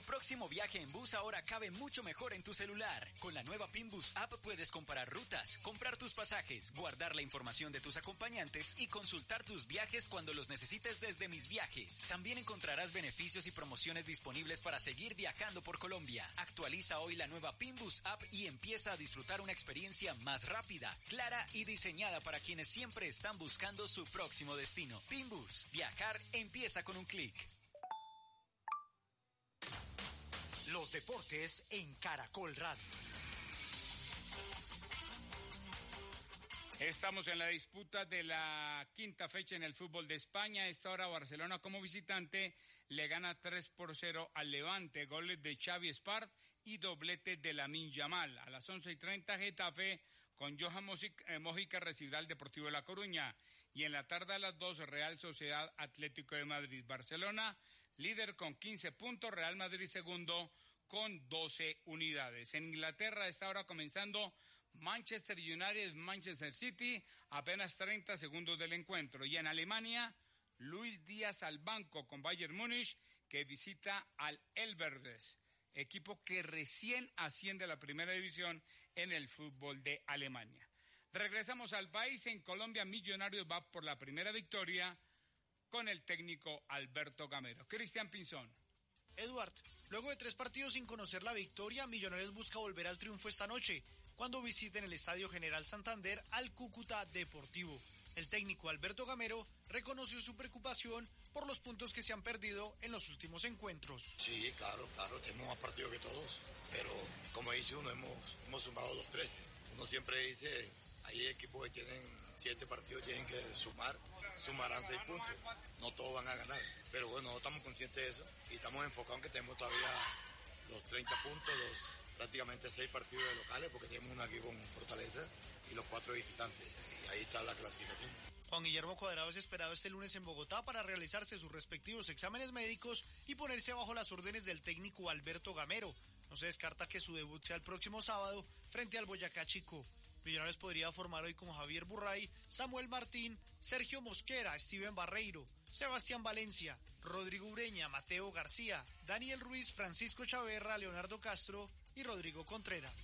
próximo viaje en bus ahora cabe mucho mejor en tu celular. Con la nueva Pinbus App puedes comparar rutas, comprar tus pasajes, guardar la información de tus acompañantes y consultar tus viajes cuando los necesites desde Mis Viajes. También encontrarás beneficios y promociones disponibles para seguir viajando por Colombia. Actualiza hoy la nueva Pinbus App y empieza a disfrutar una experiencia más rápida, clara y diseñada para quienes siempre están buscando su próximo destino. Pinbus, viajar empieza con un clic. Los deportes en Caracol Radio. Estamos en la disputa de la quinta fecha en el fútbol de España. A esta hora Barcelona como visitante le gana 3-0 al Levante. Goles de Xavi Espart y doblete de Lamine Yamal. A las 11:30 Getafe con Johan Mojica recibirá al Deportivo de La Coruña. Y en la tarde a las 2 Real Sociedad Atlético de Madrid. Barcelona líder con 15 puntos, Real Madrid segundo con 12 unidades. En Inglaterra a esta hora comenzando Manchester United, Manchester City, apenas 30 segundos del encuentro. Y en Alemania, Luis Díaz al banco con Bayern Múnich, que visita al Elversberg, equipo que recién asciende a la primera división en el fútbol de Alemania. Regresamos al país. En Colombia, Millonarios va por la primera victoria con el técnico Alberto Gamero. Cristian Pinzón. Eduard, luego de 3 partidos sin conocer la victoria, Millonarios busca volver al triunfo esta noche, cuando visiten el Estadio General Santander al Cúcuta Deportivo. El técnico Alberto Gamero reconoció su preocupación por los puntos que se han perdido en los últimos encuentros. Sí, claro, tenemos más partidos que todos, pero como dice uno, hemos sumado los 13. Uno siempre dice, hay equipos que tienen 7 partidos, tienen que sumarán 6 puntos, no todos van a ganar, pero bueno, no estamos conscientes de eso y estamos enfocados en que tenemos todavía los 30 puntos, prácticamente 6 partidos de locales, porque tenemos un equipo con fortaleza y los 4 visitantes, y ahí está la clasificación. Juan Guillermo Cuadrado es esperado este lunes en Bogotá para realizarse sus respectivos exámenes médicos y ponerse bajo las órdenes del técnico Alberto Gamero. No se descarta que su debut sea el próximo sábado frente al Boyacá Chico. Millonarios podría formar hoy con Javier Burray, Samuel Martín, Sergio Mosquera, Steven Barreiro, Sebastián Valencia, Rodrigo Ureña, Mateo García, Daniel Ruiz, Francisco Chaverra, Leonardo Castro y Rodrigo Contreras.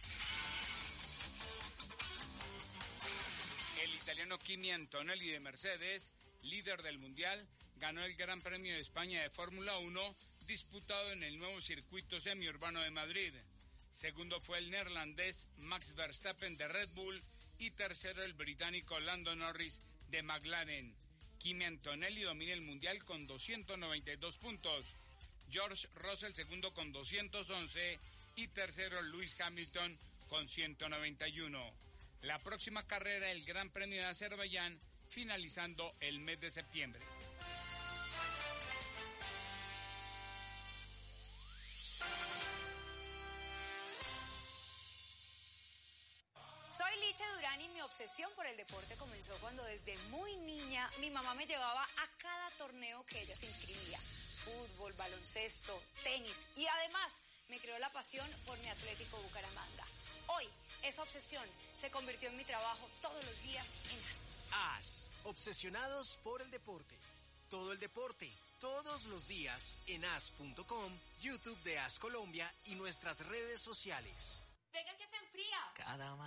El italiano Kimi Antonelli de Mercedes, líder del Mundial, ganó el Gran Premio de España de Fórmula 1 disputado en el nuevo circuito semiurbano de Madrid. Segundo fue el neerlandés Max Verstappen de Red Bull y tercero el británico Lando Norris de McLaren. Kimi Antonelli domina el Mundial con 292 puntos. George Russell segundo con 211 y tercero Lewis Hamilton con 191. La próxima carrera, el Gran Premio de Azerbaiyán, finalizando el mes de septiembre. Soy Licha Durán y mi obsesión por el deporte comenzó cuando desde muy niña mi mamá me llevaba a cada torneo que ella se inscribía. Fútbol, baloncesto, tenis y además me creó la pasión por mi Atlético Bucaramanga. Hoy esa obsesión se convirtió en mi trabajo todos los días en AS. AS, obsesionados por el deporte. Todo el deporte, todos los días en as.com, YouTube de AS Colombia y nuestras redes sociales. Venga que se enfría. Cada